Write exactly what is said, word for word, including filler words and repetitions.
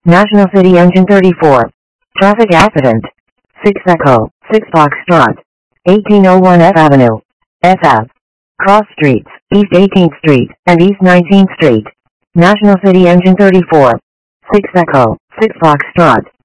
National City Engine thirty-four. Traffic accident. six Echo, six Foxtrot. eighteen oh one F Avenue. S Ave. Cross Streets, East eighteenth Street, and East nineteenth Street. National City Engine thirty-four. six Echo, six Foxtrot.